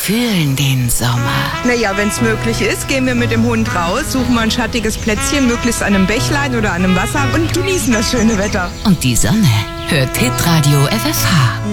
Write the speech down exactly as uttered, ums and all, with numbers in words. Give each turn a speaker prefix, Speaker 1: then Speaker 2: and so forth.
Speaker 1: fühlen den Sommer.
Speaker 2: Naja, wenn's möglich ist, gehen wir mit dem Hund raus, suchen mal ein schattiges Plätzchen, möglichst an einem Bächlein oder an einem Wasser und genießen das schöne Wetter.
Speaker 1: Und die Sonne hört Hitradio F F H.